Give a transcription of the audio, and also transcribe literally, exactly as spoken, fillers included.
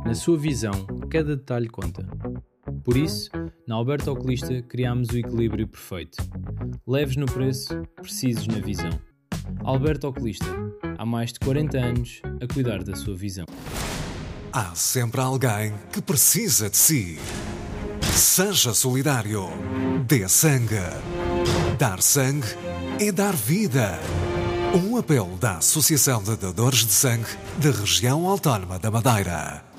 Na sua visão, cada detalhe conta. Por isso, na Alberto Oculista criámos o equilíbrio perfeito. Leves no preço, precisos na visão. Alberto Oculista, há mais de quarenta anos a cuidar da sua visão. Há sempre alguém que precisa de si. Seja solidário. Dê sangue. Dar sangue é dar vida. Um apelo da Associação de Dadores de Sangue da Região Autónoma da Madeira.